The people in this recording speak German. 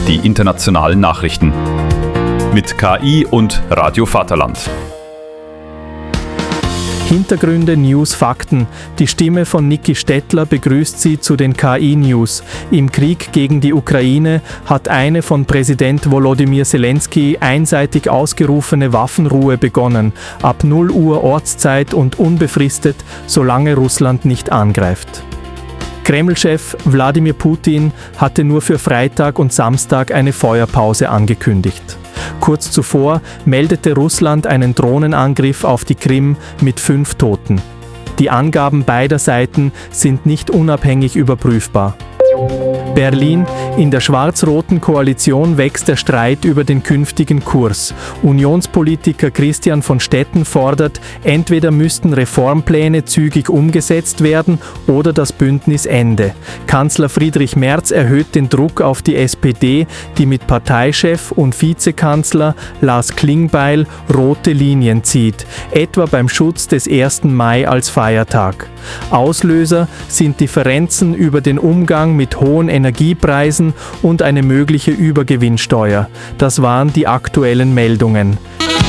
die internationalen Nachrichten. Mit KI und Radio Vaterland. Hintergründe, News, Fakten. Die Stimme von Niki Stettler begrüßt Sie zu den KI-News. Im Krieg gegen die Ukraine hat eine von Präsident Volodymyr Zelensky einseitig ausgerufene Waffenruhe begonnen, ab 0 Uhr Ortszeit und unbefristet, solange Russland nicht angreift. Kreml-Chef Wladimir Putin hatte nur für Freitag und Samstag eine Feuerpause angekündigt. Kurz zuvor meldete Russland einen Drohnenangriff auf die Krim mit 5 Toten. Die Angaben beider Seiten sind nicht unabhängig überprüfbar. Berlin: In der schwarz-roten Koalition wächst der Streit über den künftigen Kurs. Unionspolitiker Christian von Stetten fordert, entweder müssten Reformpläne zügig umgesetzt werden oder das Bündnis ende. Kanzler Friedrich Merz erhöht den Druck auf die SPD, die mit Parteichef und Vizekanzler Lars Klingbeil rote Linien zieht, etwa beim Schutz des 1. Mai als Feiertag. Auslöser sind Differenzen über den Umgang mit hohen Energiepreisen und eine mögliche Übergewinnsteuer. Das waren die aktuellen Meldungen.